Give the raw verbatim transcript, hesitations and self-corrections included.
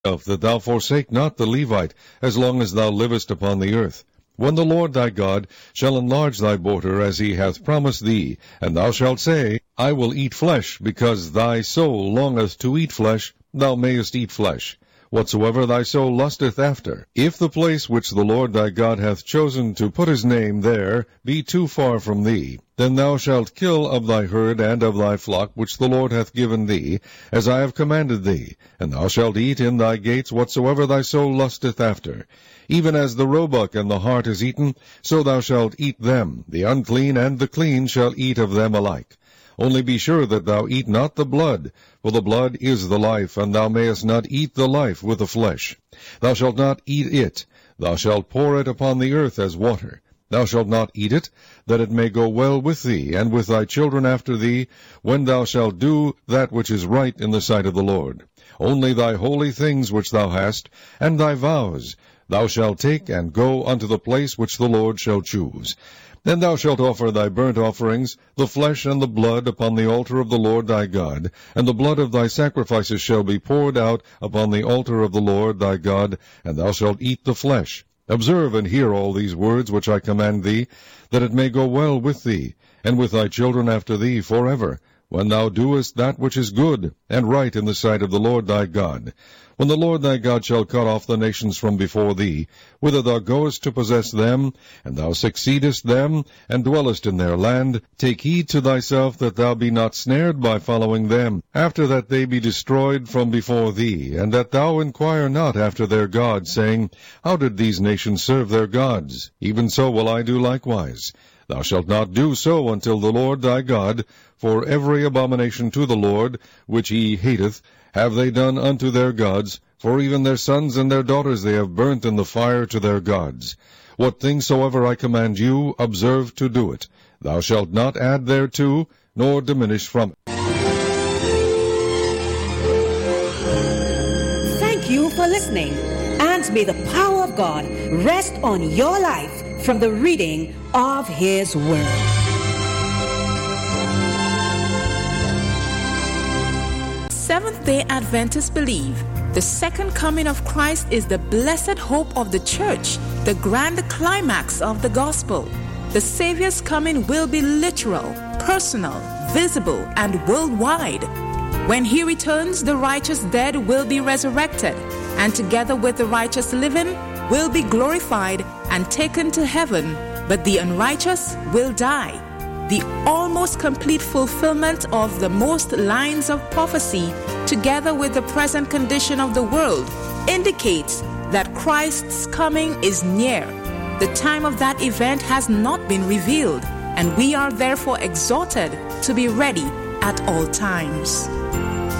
that thou forsake not the Levite, as long as thou livest upon the earth. When the Lord thy God shall enlarge thy border as he hath promised thee, and thou shalt say, I will eat flesh, because thy soul longeth to eat flesh, thou mayest eat flesh, whatsoever thy soul lusteth after. If the place which the Lord thy God hath chosen to put his name there be too far from thee, then thou shalt kill of thy herd and of thy flock which the Lord hath given thee, as I have commanded thee, and thou shalt eat in thy gates whatsoever thy soul lusteth after. Even as the roebuck and the hart is eaten, so thou shalt eat them. The unclean and the clean shall eat of them alike. Only be sure that thou eat not the blood, for the blood is the life, and thou mayest not eat the life with the flesh. Thou shalt not eat it. Thou shalt pour it upon the earth as water. Thou shalt not eat it, that it may go well with thee, and with thy children after thee, when thou shalt do that which is right in the sight of the Lord. Only thy holy things which thou hast, and thy vows, thou shalt take and go unto the place which the Lord shall choose. Then thou shalt offer thy burnt offerings, the flesh and the blood, upon the altar of the Lord thy God, and the blood of thy sacrifices shall be poured out upon the altar of the Lord thy God, and thou shalt eat the flesh. Observe and hear all these words which I command thee, that it may go well with thee, and with thy children after thee forever, when thou doest that which is good and right in the sight of the Lord thy God. When the Lord thy God shall cut off the nations from before thee, whither thou goest to possess them, and thou succeedest them, and dwellest in their land, take heed to thyself that thou be not snared by following them, after that they be destroyed from before thee, and that thou inquire not after their gods, saying, How did these nations serve their gods? Even so will I do likewise. Thou shalt not do so until the Lord thy God, for every abomination to the Lord, which he hateth, have they done unto their gods, for even their sons and their daughters they have burnt in the fire to their gods. What things soever I command you, observe to do it. Thou shalt not add thereto, nor diminish from it. Thank you for listening, and may the power of God rest on your life from the reading of His Word. Seventh-day Adventists believe the second coming of Christ is the blessed hope of the church, the grand climax of the gospel. The Savior's coming will be literal, personal, visible, and worldwide. When He returns, the righteous dead will be resurrected, and together with the righteous living will be glorified and taken to heaven, but the unrighteous will die. The almost complete fulfillment of the most lines of prophecy, together with the present condition of the world, indicates that Christ's coming is near. The time of that event has not been revealed, and we are therefore exhorted to be ready at all times.